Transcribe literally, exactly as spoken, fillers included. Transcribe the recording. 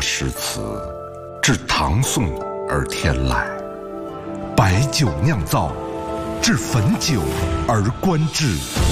诗词，至唐宋而天籁；白酒酿造，至汾酒而观止。